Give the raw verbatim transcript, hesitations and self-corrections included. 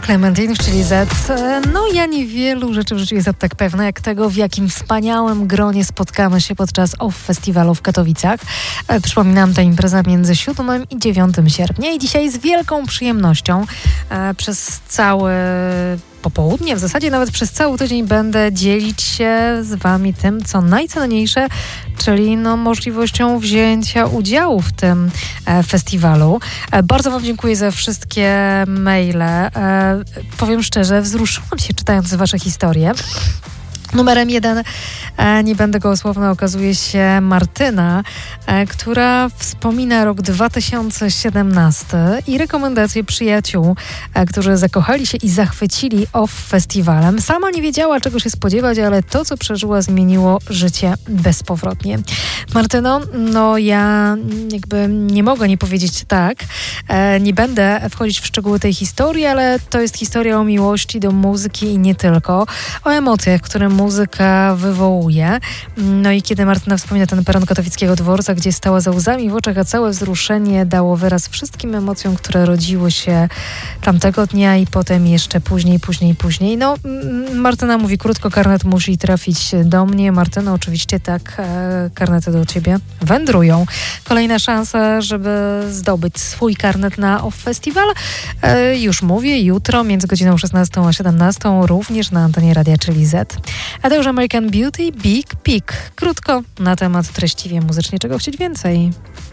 Clementine w Chili Z. No ja niewielu rzeczy w życiu jestem tak pewna, jak tego, w jakim wspaniałym gronie spotkamy się podczas O F F Festiwalu w Katowicach. E, przypominam, ta impreza między siódmego i dziewiątego sierpnia i dzisiaj z wielką przyjemnością e, przez cały popołudnie, w zasadzie nawet przez cały tydzień będę dzielić się z wami tym, co najcenniejsze, czyli no, możliwością wzięcia udziału w tym e, festiwalu. E, bardzo wam dziękuję za wszystkie maile. E, powiem szczerze, wzruszyłam się czytając wasze historie. Numerem jeden, e, nie będę gołosłowna, okazuje się Martyna, e, która wspomina rok dwa tysiące siedemnasty i rekomendacje przyjaciół, e, którzy zakochali się i zachwycili O F F Festiwalem. Sama nie wiedziała, czego się spodziewać, ale to, co przeżyła, zmieniło życie bezpowrotnie. Martyno, no ja jakby nie mogę nie powiedzieć tak. E, nie będę wchodzić w szczegóły tej historii, ale to jest historia o miłości do muzyki i nie tylko. O emocjach, które muzyka wywołuje. No i kiedy Martyna wspomina ten peron katowickiego dworca, gdzie stała za łzami w oczach, a całe wzruszenie dało wyraz wszystkim emocjom, które rodziły się tamtego dnia i potem jeszcze później, później, później. No, Martyna mówi krótko, karnet musi trafić do mnie. Martyna, oczywiście tak, e, karnety do ciebie wędrują. Kolejna szansa, żeby zdobyć swój karnet na O F F Festiwal. E, już mówię, jutro między godziną szesnastą a siedemnastą również na antenie Radia Chili Z. A to już American Beauty, Big Peak. Krótko na temat treściwie muzycznie, czego chcieć więcej.